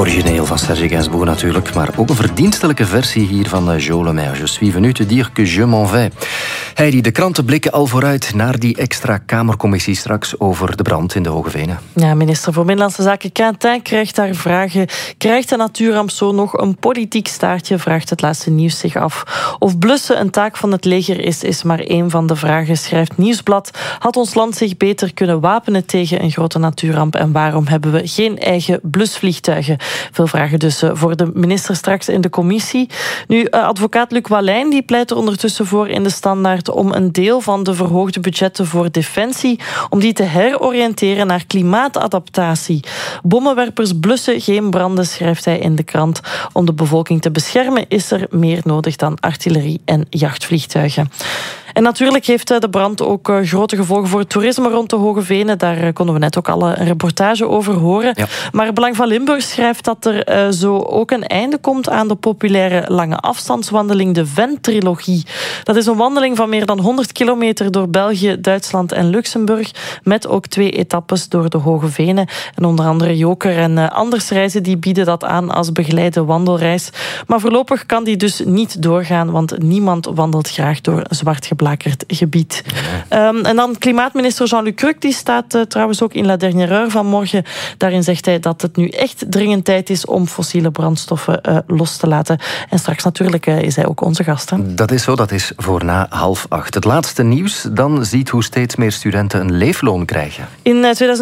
Origineel van Serge Gainsbourg natuurlijk, maar ook een verdienstelijke versie hier van Jo Le Maire. Je suis venu te dire que je m'en vais. Heidi, de kranten blikken al vooruit naar die extra Kamercommissie straks over de brand in de Hoge Venen. Ja, minister voor Binnenlandse Zaken Quintin krijgt daar vragen. Krijgt de natuurramp zo nog een politiek staartje, vraagt het laatste nieuws zich af. Of blussen een taak van het leger is maar één van de vragen, schrijft Nieuwsblad. Had ons land zich beter kunnen wapenen tegen een grote natuurramp en waarom hebben we geen eigen blusvliegtuigen? Veel vragen dus voor de minister straks in de commissie. Nu, advocaat Luc Wallijn die pleit er ondertussen voor in de Standaard om een deel van de verhoogde budgetten voor defensie, om die te heroriënteren naar klimaatadaptatie. Bommenwerpers blussen geen branden, schrijft hij in de krant. Om de bevolking te beschermen is er meer nodig dan artillerie en jachtvliegtuigen. En natuurlijk heeft de brand ook grote gevolgen voor het toerisme rond de Hoge Venen. Daar konden we net ook al een reportage over horen. Ja. Maar Belang van Limburg schrijft dat er zo ook een einde komt aan de populaire lange afstandswandeling, de Ventrilogie. Dat is een wandeling van meer dan 100 kilometer door België, Duitsland en Luxemburg, met ook 2 etappes door de Hoge Venen. En onder andere Joker en Andersreizen die bieden dat aan als begeleide wandelreis. Maar voorlopig kan die dus niet doorgaan, want niemand wandelt graag door zwart geblakerd gebied. En dan klimaatminister Jean-Luc Cruc, die staat trouwens ook in La Dernière Heure vanmorgen. Daarin zegt hij dat het nu echt dringend tijd is om fossiele brandstoffen los te laten. En straks natuurlijk is hij ook onze gast. Hè? Dat is zo, dat is voor na 7:30. Het laatste nieuws dan ziet hoe steeds meer studenten een leefloon krijgen. In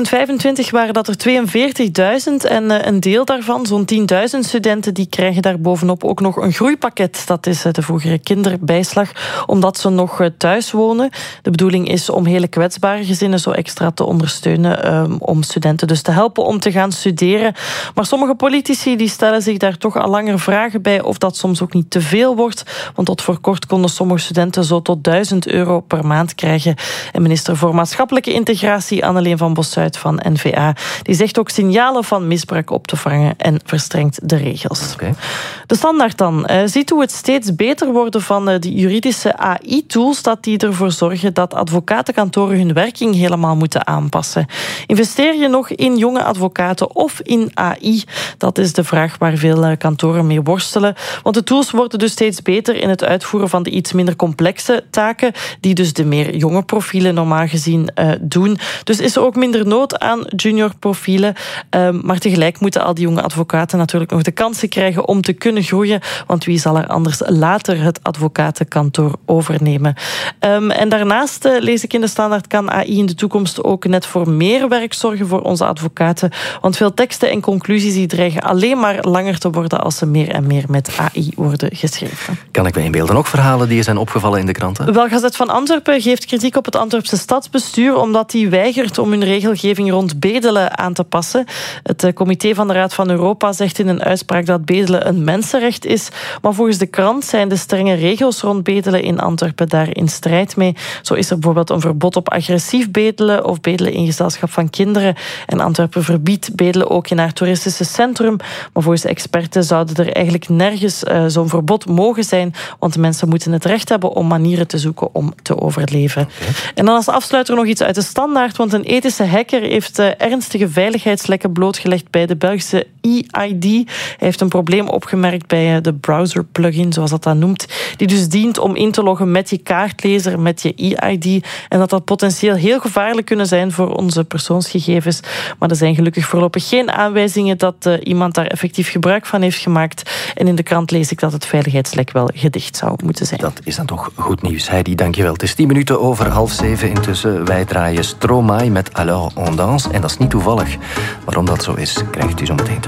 2025 waren dat er 42.000 en een deel daarvan, zo'n 10.000 studenten, die krijgen daar bovenop ook nog een groeipakket. Dat is de vroegere kinderbijslag, omdat ze nog thuis wonen. De bedoeling is om hele kwetsbare gezinnen zo extra te ondersteunen, om studenten dus te helpen om te gaan studeren. Maar sommige politici die stellen zich daar toch al langer vragen bij of dat soms ook niet te veel wordt. Want tot voor kort konden sommige studenten zo tot €1.000 per maand krijgen. En minister voor Maatschappelijke Integratie Anneleen van Bossuyt van N-VA, die zegt ook signalen van misbruik op te vangen en verstrengt de regels. Okay. De Standaard dan ziet hoe het steeds beter worden van de juridische AI-tools, dat die ervoor zorgen dat advocatenkantoren hun werking helemaal moeten aanpassen. Investeer je nog in jonge advocaten of in AI? Dat is de vraag waar veel kantoren mee worstelen. Want de tools worden dus steeds beter in het uitvoeren van de iets minder complexe taken, die dus de meer jonge profielen normaal gezien doen. Dus is er ook minder nood aan junior profielen. Maar tegelijk moeten al die jonge advocaten natuurlijk nog de kansen krijgen om te kunnen groeien. Want wie zal er anders later het advocatenkantoor overnemen? En daarnaast lees ik in de Standaard, kan AI in de toekomst ook net voor meer werk zorgen voor onze advocaten. Want veel teksten en conclusies die dreigen alleen maar langer te worden als ze meer en meer met AI worden geschreven. Kan ik me inbeelden ook verhalen die zijn opgevallen in de kranten? Wel, Gazet van Antwerpen geeft kritiek op het Antwerpse stadsbestuur omdat die weigert om hun regelgeving rond bedelen aan te passen. Het comité van de Raad van Europa zegt in een uitspraak dat bedelen een mensenrecht is. Maar volgens de krant zijn de strenge regels rond bedelen in Antwerpen daar in strijd mee. Zo is er bijvoorbeeld een verbod op agressief bedelen of bedelen in gezelschap van kinderen. En Antwerpen verbiedt bedelen ook in haar toeristische centrum. Maar volgens experten zouden er eigenlijk nergens zo'n verbod mogen zijn, want de mensen moeten het recht hebben om manieren te zoeken om te overleven. Okay. En dan als afsluiter nog iets uit de Standaard, want een ethische hacker heeft ernstige veiligheidslekken blootgelegd bij de Belgische eID. Hij heeft een probleem opgemerkt bij de browser-plugin, zoals dat noemt, die dus dient om in te loggen met je kaartlezer, met je eID, en dat potentieel heel gevaarlijk kunnen zijn voor onze persoonsgegevens. Maar er zijn gelukkig voorlopig geen aanwijzingen dat iemand daar effectief gebruik van heeft gemaakt. En in de krant lees ik dat het veiligheidslek wel gedicht zou moeten zijn. Dat is dan toch goed nieuws. Heidi, dankjewel. Het is 10 minuten over 6:30 intussen. Wij draaien Stromae met Alors on danse. En dat is niet toevallig. Waarom dat zo is, krijgt u zo meteen te